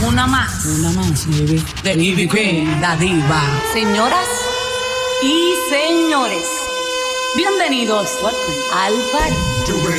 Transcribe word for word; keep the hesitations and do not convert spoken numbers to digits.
Una más. Una más, bebé. De Ivy Queen, la diva. Señoras y señores, bienvenidos al party.